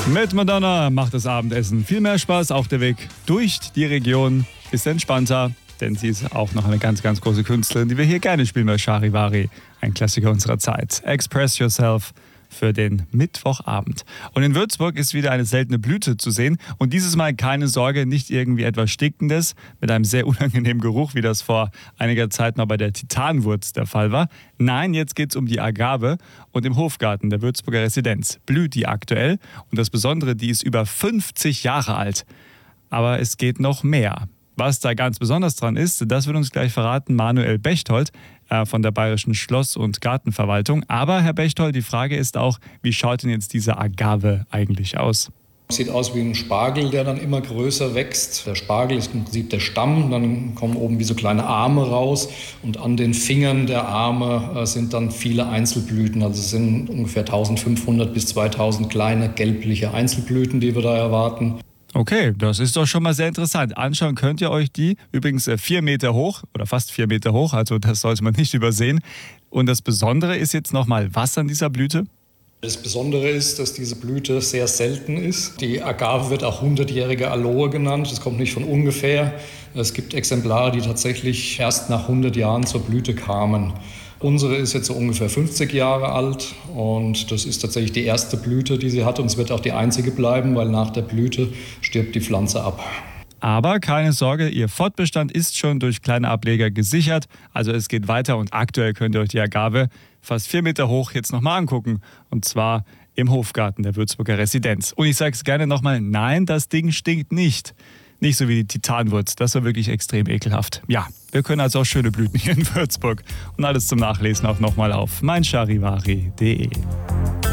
Mit Madonna macht das Abendessen viel mehr Spaß. Auch der Weg durch die Region ist entspannter, denn sie ist auch noch eine ganz, ganz große Künstlerin, die wir hier gerne spielen bei Charivari. Ein Klassiker unserer Zeit. Express Yourself für den Mittwochabend. Und in Würzburg ist wieder eine seltene Blüte zu sehen. Und dieses Mal keine Sorge, nicht irgendwie etwas Stinkendes mit einem sehr unangenehmen Geruch, wie das vor einiger Zeit mal bei der Titanwurz der Fall war. Nein, jetzt geht es um die Agave. Und im Hofgarten der Würzburger Residenz blüht die aktuell. Und das Besondere, die ist über 50 Jahre alt. Aber es geht noch mehr. Was da ganz besonders dran ist, das wird uns gleich verraten Manuel Bechtold von der Bayerischen Schloss- und Gartenverwaltung. Aber Herr Bechtold, die Frage ist auch, wie schaut denn jetzt diese Agave eigentlich aus? Sieht aus wie ein Spargel, der dann immer größer wächst. Der Spargel ist im Prinzip der Stamm, dann kommen oben wie so kleine Arme raus und an den Fingern der Arme sind dann viele Einzelblüten. Also es sind ungefähr 1500 bis 2000 kleine gelbliche Einzelblüten, die wir da erwarten. Okay, das ist doch schon mal sehr interessant. Anschauen könnt ihr euch die, übrigens 4 Meter hoch oder fast 4 Meter hoch, also das sollte man nicht übersehen. Und das Besondere ist jetzt nochmal was an dieser Blüte? Das Besondere ist, dass diese Blüte sehr selten ist. Die Agave wird auch 100-jährige Aloe genannt. Das kommt nicht von ungefähr. Es gibt Exemplare, die tatsächlich erst nach 100 Jahren zur Blüte kamen. Unsere ist jetzt so ungefähr 50 Jahre alt und das ist tatsächlich die erste Blüte, die sie hat und es wird auch die einzige bleiben, weil nach der Blüte stirbt die Pflanze ab. Aber keine Sorge, ihr Fortbestand ist schon durch kleine Ableger gesichert. Also es geht weiter und aktuell könnt ihr euch die Agave fast 4 Meter hoch jetzt nochmal angucken. Und zwar im Hofgarten der Würzburger Residenz. Und ich sage es gerne nochmal, nein, das Ding stinkt nicht. Nicht so wie die Titanwurz, das war wirklich extrem ekelhaft. Ja, wir können also auch schöne Blüten hier in Würzburg. Und alles zum Nachlesen auch nochmal auf meincharivari.de.